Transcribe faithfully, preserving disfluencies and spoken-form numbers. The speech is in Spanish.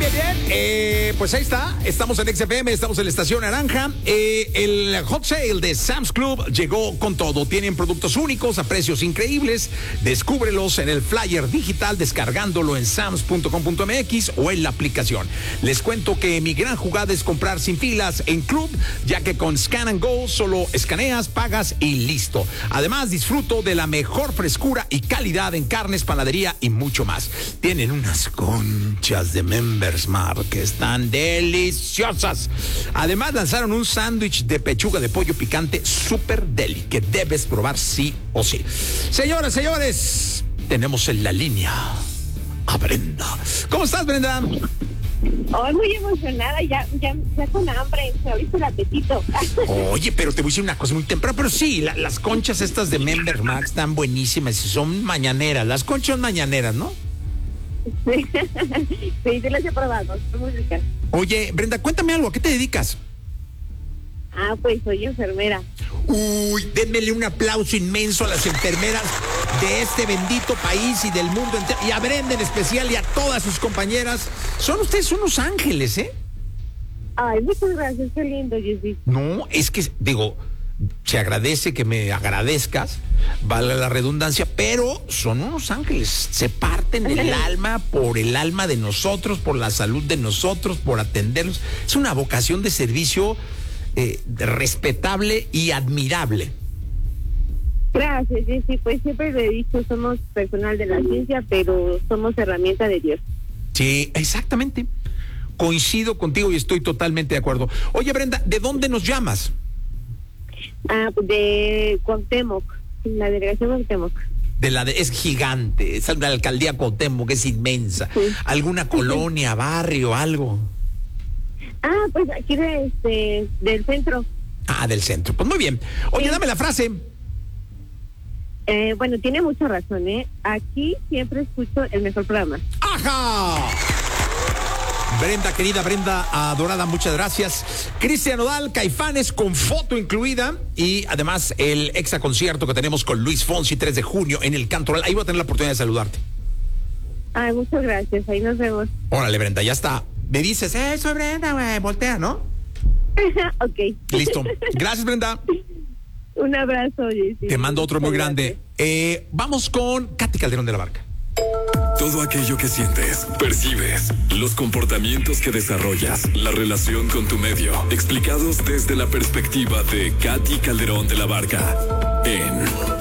qué bien. Eh, pues ahí está. Estamos en X F M, estamos en la Estación Naranja. Eh, el Hot Sale de Sam's Club llegó con todo. Tienen productos únicos a precios increíbles. Descúbrelos en el flyer digital descargándolo en sams punto com punto m x o en la aplicación. Les cuento que mi gran jugada es comprar sin filas en Club, ya que con Scan and Go solo escaneas, pagas y listo. Además, disfruto de la mejor frescura y calidad en carnes, panadería y mucho más. Tienen unas conchas de Members Mark que están deliciosas. Además, lanzaron un sándwich de pechuga de pollo picante super deli que debes probar sí o sí. Señoras, señores, tenemos en la línea a Brenda. ¿Cómo estás, Brenda? Oh, muy emocionada, ya, ya, ya con hambre, se ha visto el apetito. Oye, pero te voy a decir una cosa muy temprano, pero sí, la, las conchas estas de Member Max están buenísimas y son mañaneras, las conchas son mañaneras, ¿no? Sí, sí, sí las he probado, son muy ricas. Oye, Brenda, cuéntame algo, ¿a qué te dedicas? Ah, pues soy enfermera. Uy, denmele un aplauso inmenso a las enfermeras de este bendito país y del mundo entero, y a Brenda en especial y a todas sus compañeras. Son ustedes unos ángeles, ¿eh? Ay, muchas gracias, qué lindo, Jessy. No, es que, digo, se agradece que me agradezcas, vale la redundancia, pero son unos ángeles, se parten el alma por el alma de nosotros, por la salud de nosotros, por atenderlos. Es una vocación de servicio eh, respetable y admirable. Gracias, Jessy, pues siempre le he dicho, somos personal de la ciencia, pero somos herramienta de Dios. Sí, exactamente. Coincido contigo y estoy totalmente de acuerdo. Oye, Brenda, ¿de dónde nos llamas? Ah, de Cuauhtémoc, la delegación Cuauhtémoc. De la de, es gigante, es la alcaldía Cuauhtémoc, es inmensa. Sí. ¿Alguna colonia, barrio, algo? Ah, pues aquí de, este, del centro. Ah, del centro. Pues muy bien. Oye, Sí. dame la frase. Eh, bueno, tiene mucha razón, ¿eh? Aquí siempre escucho el mejor programa. ¡Ajá! Brenda, querida Brenda, adorada, muchas gracias. Cristian Nodal, Caifanes con foto incluida y además el exa concierto que tenemos con Luis Fonsi, tres de junio en el Cantoral. Ahí voy a tener la oportunidad de saludarte. Ay, muchas gracias, ahí nos vemos. Órale, Brenda, ya está. Me dices, eh, soy Brenda, güey, voltea, ¿no? Ok. Listo. Gracias, Brenda. Un abrazo, Jessy. Te mando otro muy Muchas grande. gracias. Eh, vamos con Katy Calderón de la Barca. Todo aquello que sientes, percibes, los comportamientos que desarrollas, la relación con tu medio, explicados desde la perspectiva de Katy Calderón de la Barca en